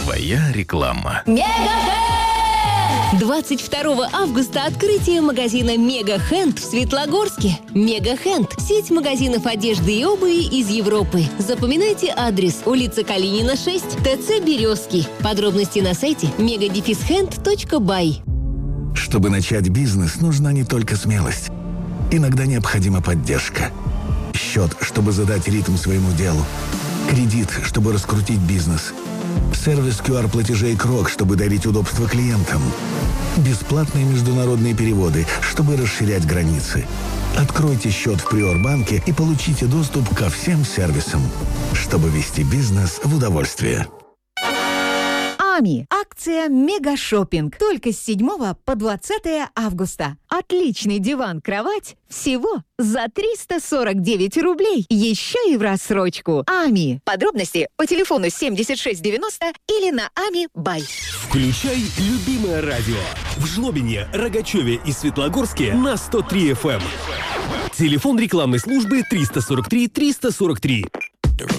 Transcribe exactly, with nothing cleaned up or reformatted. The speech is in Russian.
Твоя реклама. двадцать второго августа открытие магазина Мега Хенд в Светлогорске. Мега Хенд – сеть магазинов одежды и обуви из Европы. Запоминайте адрес: улица Калинина, шесть, ТЦ «Березки». Подробности на сайте мега хенд точка бай. Чтобы начать бизнес, нужна не только смелость. Иногда необходима поддержка. Счет, чтобы задать ритм своему делу. Кредит, чтобы раскрутить бизнес. Сервис ку ар-платежей Крок, чтобы дарить удобство клиентам. Бесплатные международные переводы, чтобы расширять границы. Откройте счет в Приорбанке и получите доступ ко всем сервисам, чтобы вести бизнес в удовольствие. АМИ. Акция «Мегашоппинг». Только с седьмого по двадцатое августа. Отличный диван-кровать всего за триста сорок девять рублей. Еще и в рассрочку. АМИ. Подробности по телефону семьдесят шесть девяносто или на ами бай. Включай любимое радио. В Жлобине, Рогачеве и Светлогорске на сто три эф эм. Телефон рекламной службы триста сорок три триста сорок три.